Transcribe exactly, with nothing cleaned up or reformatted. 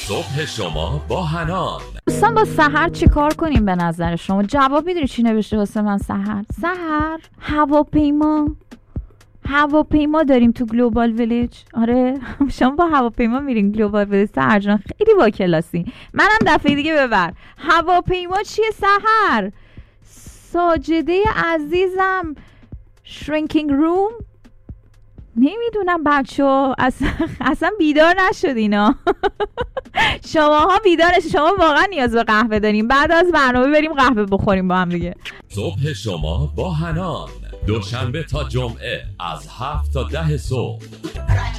صبح شما با حنان. دوستان با سحر چی کار کنیم به نظر شما؟ جواب میدونی چی نوشته واسه من سحر؟ سحر هواپیما هواپیما داریم تو گلوبال ویلیج. آره شما با هواپیما میرین گلوبال ویلیج سحر جان، خیلی با کلاسی. منم دفعه دیگه ببر. هواپیما چیه سحر؟ ساجده عزیزم شرینکینگ روم، نمیدونم بچه ها اصلا, اصلا بیدار نشد اینا. شماها بیدار نشد. شما واقعا نیاز به قهوه داریم. بعد از برنامه بریم قهوه بخوریم با هم دیگه. صبح شما با حنان، دوشنبه تا جمعه از هفت تا ده صبح.